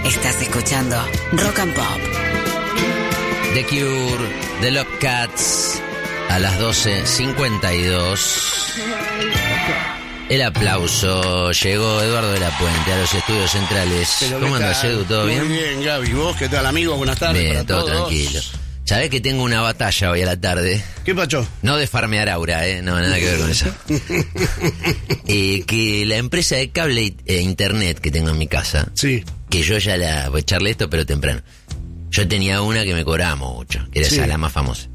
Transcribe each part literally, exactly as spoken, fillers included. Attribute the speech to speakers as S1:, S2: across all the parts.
S1: Estás escuchando Rock and Pop.
S2: The Cure, The Love Cats, a las doce cincuenta y dos. El aplauso. Llegó Eduardo de la Puente a los estudios centrales.
S3: Pero
S2: ¿Cómo andas, Edu? ¿Todo bien?
S3: Muy bien, Gaby. ¿Vos qué tal, amigo? Buenas tardes.
S2: Bien,
S3: para
S2: todo
S3: todos.
S2: tranquilo. Sabés que tengo una batalla hoy a la tarde.
S3: ¿Qué pacho?
S2: No de farmear aura, ¿eh? No, nada que ver con eso. eh, que la empresa de cable e internet que tengo en mi casa,
S3: Sí.
S2: que yo ya la voy a echarle esto, pero temprano. Yo tenía una que me cobraba mucho, que era
S3: Sí.
S2: esa, la más famosa.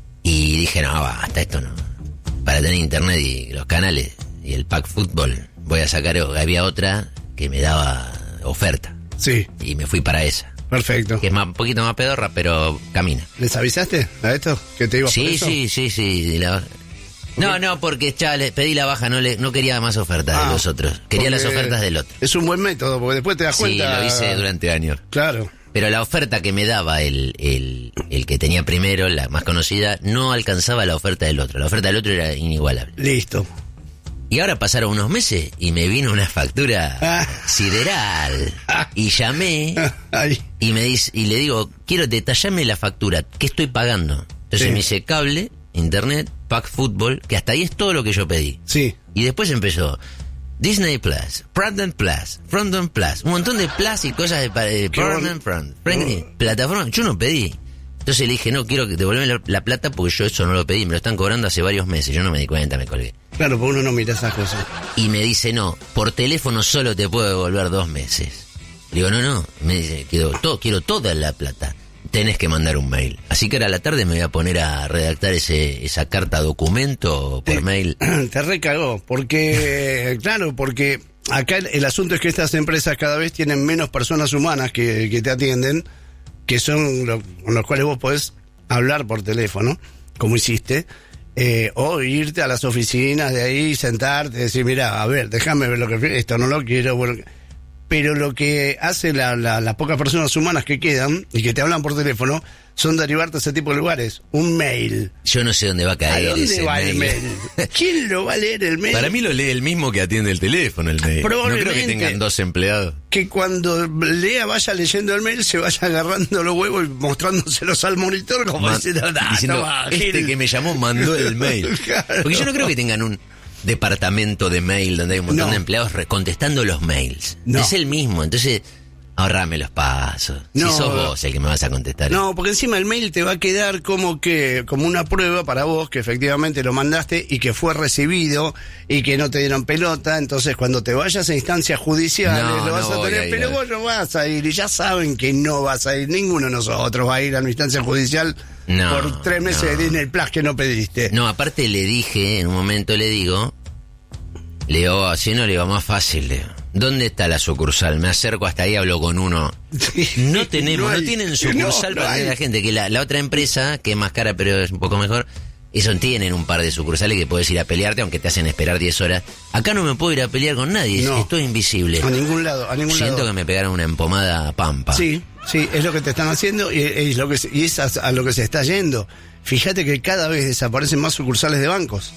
S2: Y dije, no, basta, esto no. Para tener internet y los canales y el pack fútbol, voy a sacar. Había otra que me daba oferta.
S3: Sí,
S2: Y me fui para esa.
S3: perfecto.
S2: Que es más, un poquito más pedorra, pero camina.
S3: ¿Les avisaste a esto? ¿Que te ibas por
S2: Sí,
S3: eso?
S2: sí, sí, sí. la- No, no, porque ya le pedí la baja, no le, no quería más ofertas
S3: Ah,
S2: de los otros. Quería las
S3: porque
S2: ofertas del otro.
S3: Es un buen método, porque después te das
S2: Sí,
S3: cuenta.
S2: lo hice durante años.
S3: Claro.
S2: Pero la oferta que me daba el, el, el que tenía primero, la más conocida, no alcanzaba la oferta del otro. La oferta del otro era inigualable.
S3: Listo.
S2: Y ahora pasaron unos meses y me vino una factura
S3: Ah.
S2: sideral. Y llamé
S3: Ahí.
S2: y me dice, y le digo, quiero detallame la factura, ¿qué estoy pagando? Entonces
S3: Sí.
S2: me dice cable, internet, pack fútbol, que hasta ahí es todo lo que yo pedí.
S3: Sí.
S2: Y después empezó Disney Plus, Paramount Plus, Frontend Plus, un montón de Plus y cosas de, pa- de
S3: Qué
S2: Paramount
S3: bon-
S2: Front,
S3: no.
S2: plataforma. Yo no pedí. Entonces le dije, no, quiero que devolverme la, la plata porque yo eso no lo pedí, me lo están cobrando hace varios meses, yo no me di cuenta, me colgué.
S3: Claro, porque uno no mira esas cosas.
S2: Y me dice, no, por teléfono solo te puedo devolver dos meses. Le digo, no, no, me dice, quiero, todo, quiero toda la plata. Tenés que mandar un mail. Así que ahora a la tarde me voy a poner a redactar ese esa carta documento por
S3: Te-
S2: mail.
S3: Te recagó, porque, claro, porque acá el, el asunto es que estas empresas cada vez tienen menos personas humanas que, que te atienden, que son lo- con los cuales vos podés hablar por teléfono, como hiciste, eh, o irte a las oficinas de ahí, sentarte, decir, mira, a ver, déjame ver lo que esto no lo quiero, bueno, pero lo que hace la, la- las pocas personas humanas que quedan y que te hablan por teléfono son derivarte a ese tipo de lugares. Un mail.
S2: Yo no sé dónde va a
S3: ¿A
S2: caer
S3: dónde
S2: ese
S3: va
S2: mail.
S3: el mail? ¿Quién lo va a leer el mail?
S2: Para mí lo lee el mismo que atiende el teléfono, el mail. No creo que
S3: Probablemente.
S2: tengan dos empleados.
S3: Que cuando lea, vaya leyendo el mail, se vaya agarrando los huevos y mostrándoselos al monitor como
S2: Ma-
S3: diciendo, "Ah,
S2: diciendo,
S3: toma,
S2: este
S3: Gil".
S2: que me llamó mandó el mail.
S3: Claro.
S2: Porque yo no creo que tengan un departamento de mail donde hay un montón
S3: No.
S2: de empleados re- contestando los mails.
S3: No.
S2: Es el mismo, entonces ahorrame los pasos.
S3: No.
S2: Si sos vos el que me vas a contestar.
S3: No, porque encima el mail te va a quedar como que como una prueba para vos que efectivamente lo mandaste y que fue recibido y que no te dieron pelota. Entonces, cuando te vayas a instancias judiciales,
S2: No,
S3: lo vas
S2: no
S3: a
S2: voy
S3: tener,
S2: a ir
S3: pero
S2: a-
S3: vos no vas a ir y ya saben que no vas a ir. Ninguno de nosotros va a ir a una instancia judicial
S2: No,
S3: por tres meses
S2: no.
S3: de Disney Plus que no pediste.
S2: No, aparte le dije, en un momento le digo, le digo, así no le digo, más fácil, le digo. ¿Dónde está la sucursal? Me acerco hasta ahí, hablo con uno. No tenemos, no,
S3: hay.
S2: tienen sucursal
S3: No, no
S2: para
S3: hay.
S2: la gente, que la, la otra empresa, que es más cara pero es un poco mejor, eso tienen un par de sucursales que puedes ir a pelearte aunque te hacen esperar diez horas. Acá no me puedo ir a pelear con nadie,
S3: No.
S2: estoy invisible.
S3: A ningún lado, a ningún
S2: Siento
S3: lado.
S2: que me pegaron una empomada a pampa.
S3: Sí, sí, es lo que te están haciendo y es, lo que, se- y es a, a lo que se está yendo. Fíjate que cada vez desaparecen más sucursales de bancos.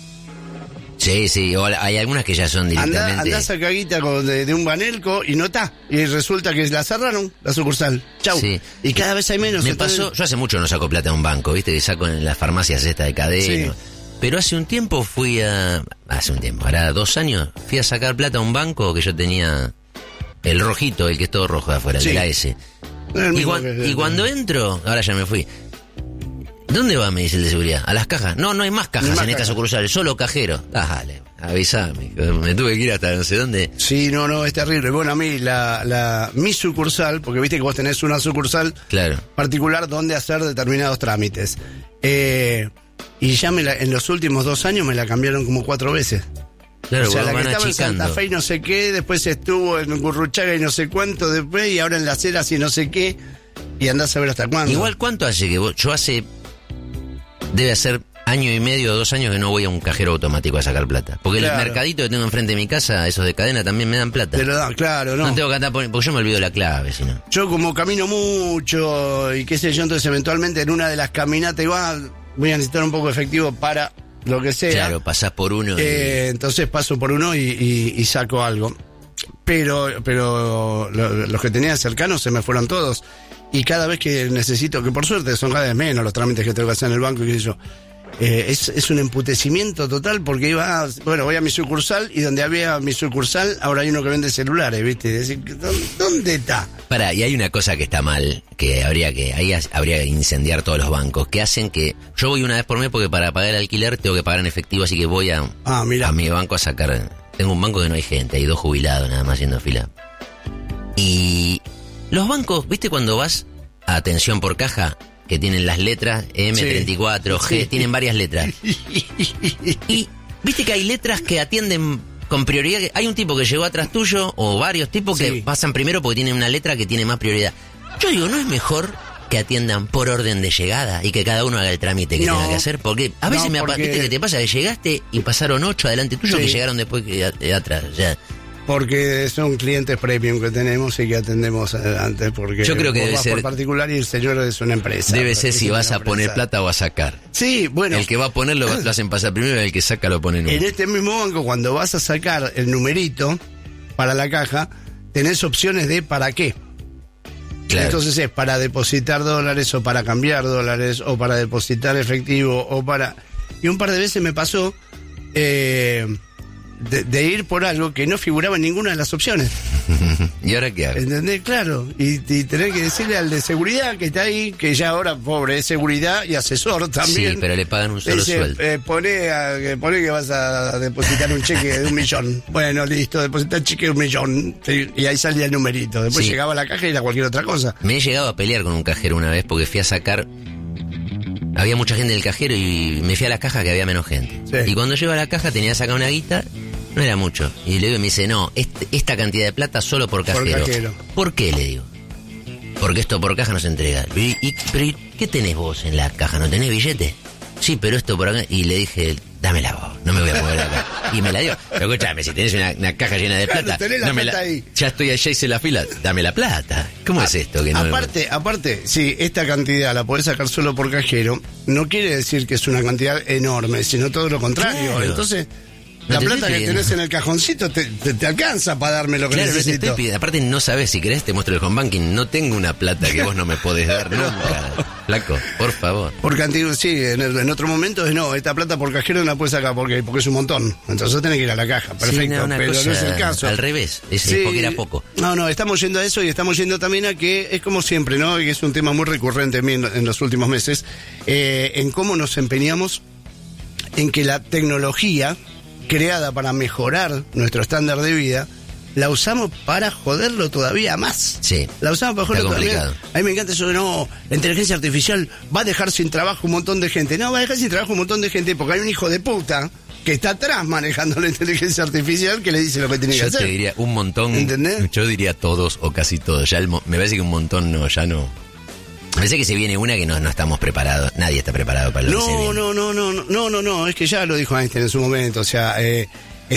S2: Sí, sí, o hay algunas que ya son
S3: Andá,
S2: directamente...
S3: andás a caguita con- de, de un banelco y no está. Y resulta que la cerraron, la sucursal. Chau.
S2: Sí.
S3: Y cada vez hay menos.
S2: Me
S3: entonces-
S2: pasó, yo hace mucho no saco plata de un banco, viste, que saco en las farmacias esta de cadena.
S3: Sí.
S2: Pero hace un tiempo fui a... Hace un tiempo, ahora dos años, fui a sacar plata a un banco que yo tenía... El rojito, el que es todo rojo de afuera, el
S3: Sí.
S2: de la S.
S3: No es el
S2: Y,
S3: mismo
S2: cuan-
S3: que-
S2: y cuando entro, ahora ya me fui. ¿Dónde va? Me dice el de seguridad. ¿A las cajas? No, no hay más cajas
S3: No hay más
S2: en esta
S3: cajas.
S2: sucursal, solo cajero. Dale, avísame. Me tuve que ir hasta no sé dónde.
S3: Sí, no, no, es terrible. Bueno, a mí, la, la, mi sucursal, porque viste que vos tenés una sucursal
S2: Claro.
S3: particular donde hacer determinados trámites. Eh, y ya me la, en los últimos dos años me la cambiaron como cuatro veces.
S2: Claro,
S3: o sea,
S2: vos
S3: la que
S2: van
S3: estaba en
S2: achicando.
S3: Santa Fe y no sé qué, después estuvo en Gurruchaga y no sé cuánto después, y ahora en Las Heras y no sé qué, y andás a ver hasta cuándo.
S2: Igual, ¿cuánto hace que vos? Yo hace... Debe hacer año y medio o dos años que no voy a un cajero automático a sacar plata. Porque
S3: Claro.
S2: el mercadito que tengo enfrente de mi casa, esos de cadena, también me dan plata.
S3: Te lo dan, claro,
S2: no.
S3: ¿no?
S2: tengo que andar poniendo... Porque yo me olvido la clave, si no.
S3: Yo como camino mucho y qué sé yo, entonces eventualmente en una de las caminatas igual voy a necesitar un poco de efectivo para lo que sea.
S2: Claro, pasás por uno y...
S3: Eh, entonces paso por uno y, y- y saco algo. pero pero lo, los que tenía cercanos se me fueron todos. Y cada vez que necesito, que por suerte son cada vez menos los trámites que tengo que hacer en el banco y qué sé yo, eh, es, es un emputecimiento total porque iba, bueno, voy a mi sucursal y donde había mi sucursal, ahora hay uno que vende celulares, ¿viste? Es decir, ¿dónde está?
S2: Pará, y hay una cosa que está mal, que habría que, ahí habría que incendiar todos los bancos, que hacen que, yo voy una vez por mes porque para pagar el alquiler tengo que pagar en efectivo, así que voy a,
S3: ah, mira.
S2: a mi banco a sacar, tengo un banco que no hay gente, hay dos jubilados nada más haciendo fila. Y los bancos, ¿viste cuando vas a atención por caja? Que tienen las letras eme treinta y cuatro, sí. G, sí. Tienen varias letras. Y viste que hay letras que atienden con prioridad. Hay un tipo que llegó atrás tuyo, o varios tipos sí. que pasan primero porque tienen una letra que tiene más prioridad. Yo digo, ¿no es mejor que atiendan por orden de llegada y que cada uno haga el trámite que no, tenga que hacer? Porque a veces no, me porque... ¿viste que te pasa que llegaste y pasaron ocho adelante tuyo sí. que llegaron después que de atrás. O sea,
S3: porque son clientes premium que tenemos y que atendemos antes, porque
S2: yo creo que debe ser
S3: por particular y el señor es una empresa.
S2: Debe ser si vas a poner plata o a sacar.
S3: Sí, bueno.
S2: El que va a poner lo, lo hacen pasar primero y el que saca lo pone número.
S3: En este mismo banco, cuando vas a sacar el numerito para la caja, tenés opciones de para qué. Claro. Entonces es para depositar dólares o para cambiar dólares o para depositar efectivo o para... Y un par de veces me pasó... Eh, De, de ir por algo que no figuraba en ninguna de las opciones.
S2: ¿Y ahora qué hago?
S3: ¿Entendés? Claro. Y, y tener que decirle al de seguridad que está ahí, que ya ahora, pobre, es seguridad y asesor también.
S2: Sí, pero le pagan un solo
S3: dice,
S2: sueldo.
S3: Eh, pone, a, que pone que vas a depositar un cheque de un millón. Bueno, listo, depositar un cheque de un millón. Y ahí salía el numerito. Después sí. llegaba a la caja y era cualquier otra cosa.
S2: Me he llegado a pelear con un cajero una vez porque fui a sacar... Había mucha gente en el cajero y me fui a la caja que había menos gente. Sí. Y cuando llego a la caja tenía que sacar una guita, no era mucho. Y le digo, me dice, no, este, esta cantidad de plata solo por cajero.
S3: Por cajero.
S2: ¿Por qué? Le digo. Porque esto por caja no se entrega. Y, y, pero ¿qué tenés vos en la caja? ¿No tenés billete? Sí, pero esto por acá... Y le dije, dámela vos, no me voy a mover acá. Y me la dio. Pero escúchame, si tenés una, una caja llena de plata...
S3: Tenés la
S2: no
S3: plata
S2: me la,
S3: ahí.
S2: Ya estoy allá, hice la fila, dame la plata. ¿Cómo ah, es esto? Que no
S3: aparte, me... aparte, sí, esta cantidad la podés sacar solo por cajero, no quiere decir que es una cantidad enorme, sino todo lo contrario. Claro. Entonces... La no plata que tenés en el cajoncito te, te, te alcanza para darme lo que
S2: claro,
S3: necesito.
S2: No te aparte no sabes, si querés te muestro el home banking. No tengo una plata que vos no me podés dar nunca. Flaco, por favor.
S3: Porque antiguo, sí, en, el, en otro momento es no, esta plata por cajero no la puedes sacar porque, porque es un montón. Entonces tenés que ir a la caja, perfecto, sí, no, pero no es el caso.
S2: Al revés, es, sí, porque era poco.
S3: No, no, estamos yendo a eso y estamos yendo también a que es como siempre, ¿no? Y es un tema muy recurrente en, en los últimos meses, eh, en cómo nos empeñamos en que la tecnología creada para mejorar nuestro estándar de vida, la usamos para joderlo todavía más.
S2: Sí.
S3: La usamos para joderlo
S2: todavía
S3: más. A mí me encanta eso de no, la inteligencia artificial va a dejar sin trabajo un montón de gente. No, va a dejar sin trabajo un montón de gente porque hay un hijo de puta que está atrás manejando la inteligencia artificial que le dice lo que tiene
S2: yo
S3: que hacer.
S2: Yo te diría un montón.
S3: ¿Entendés?
S2: Yo diría todos o casi todos. Ya el, me parece que un montón no, ya no. Me parece que se viene una que no, no estamos preparados. Nadie está preparado para lo
S3: no,
S2: que se viene.
S3: No, no, no, no, no, no, no. Es que ya lo dijo Einstein en su momento. O sea, eh,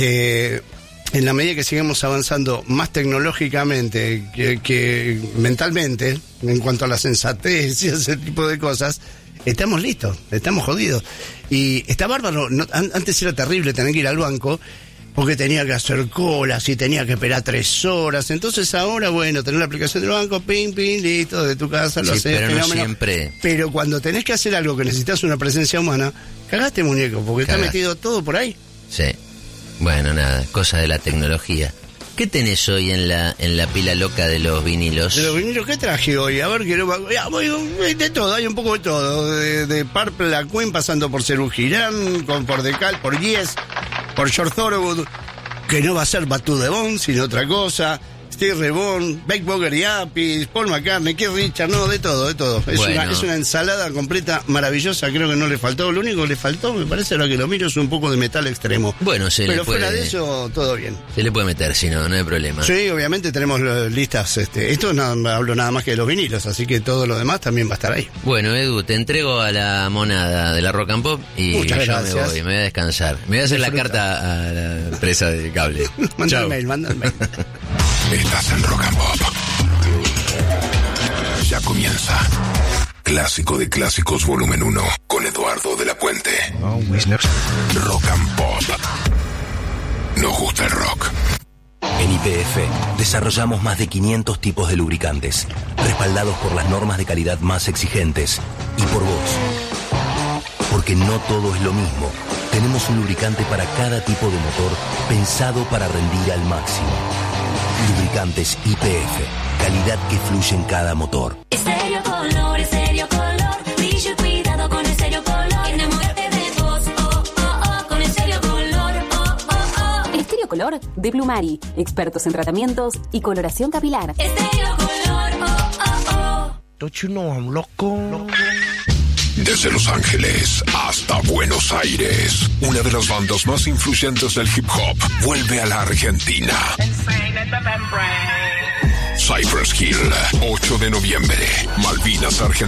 S3: eh, en la medida que sigamos avanzando más tecnológicamente que, que mentalmente, en cuanto a la sensatez y ese tipo de cosas, estamos listos, estamos jodidos. Y está bárbaro. No, antes era terrible tener que ir al banco porque tenía que hacer colas y tenía que esperar tres horas. Entonces ahora, bueno, tenés la aplicación del banco, ping, ping, listo, de tu casa, lo
S2: sí,
S3: haces.
S2: Pero
S3: fenómeno.
S2: no siempre.
S3: Pero cuando tenés que hacer algo que necesitas una presencia humana, cagaste, muñeco, porque Cagaste. Está metido todo por ahí.
S2: Sí. Bueno, nada, cosa de la tecnología. ¿Qué tenés hoy en la en la pila loca de los vinilos?
S3: De los vinilos, ¿qué traje hoy? A ver, quiero... Ya, voy, de todo, hay un poco de todo. De, de Purple a Queen, pasando por Serú Girán, con, por Decal, por Yes, por George Thorogood, que no va a ser Batu de Bon, sino otra cosa. Steve Ray Vaughan, Beck Bogger y Apis, Paul McCartney, Keith Richards, no, de todo, de todo. Es, bueno. una, es una ensalada completa, maravillosa, creo que no le faltó. Lo único que le faltó, me parece, ahora que lo miro, es un poco de metal extremo.
S2: Bueno, se
S3: Pero
S2: le puede...
S3: fuera de eso, todo bien.
S2: Se le puede meter, si no, no hay problema.
S3: Sí, obviamente tenemos listas, este, esto no hablo nada más que de los vinilos, así que todo lo demás también va a estar ahí.
S2: Bueno, Edu, te entrego a la monada de la Rock and Pop y
S3: Muchas
S2: yo
S3: gracias.
S2: me voy, me voy a descansar. Me voy a hacer Disfruta. la carta a la empresa de cable.
S3: Manda el mail, manda el mail.
S4: Estás en Rock and Pop. Ya comienza Clásico de Clásicos Volumen uno con Eduardo de la Puente. Rock and Pop. Nos gusta el rock.
S5: En Y P F desarrollamos más de quinientos tipos de lubricantes, respaldados por las normas de calidad más exigentes y por vos. Porque no todo es lo mismo. Tenemos un lubricante para cada tipo de motor pensado para rendir al máximo. Lubricantes Y P F, calidad que fluye en cada motor.
S6: Estéreo Color, Estéreo Color, brillo y cuidado con Estéreo Color. Enamórate de vos, oh, oh, oh, con Estéreo Color, oh, oh, oh.
S7: Estéreo Color de Plumari, expertos en tratamientos y coloración capilar.
S6: Estéreo Color, oh, oh, oh.
S8: Don't you know I'm loco? loco.
S4: Desde Los Ángeles hasta Buenos Aires, una de las bandas más influyentes del hip hop vuelve a la Argentina. Cypress Hill, ocho de noviembre, Malvinas, Argentina.